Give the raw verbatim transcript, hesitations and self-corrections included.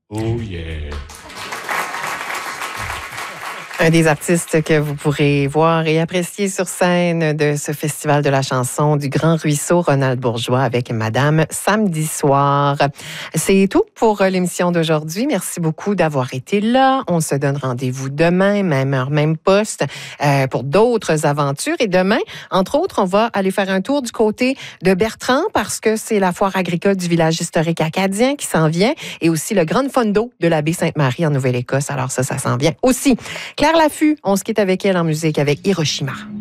Oh yeah! Un des artistes que vous pourrez voir et apprécier sur scène de ce festival de la chanson du Grand Ruisseau, Ronald Bourgeois avec Madame samedi soir. C'est tout pour l'émission d'aujourd'hui. Merci beaucoup d'avoir été là. On se donne rendez-vous demain, même heure, même poste, euh, pour d'autres aventures. Et demain, entre autres, on va aller faire un tour du côté de Bertrand parce que c'est la foire agricole du village historique acadien qui s'en vient et aussi le Grand Fondo de la baie Sainte-Marie en Nouvelle-Écosse. Alors ça, ça s'en vient aussi. Claire Laffut, on se quitte avec elle en musique avec Hiroshima.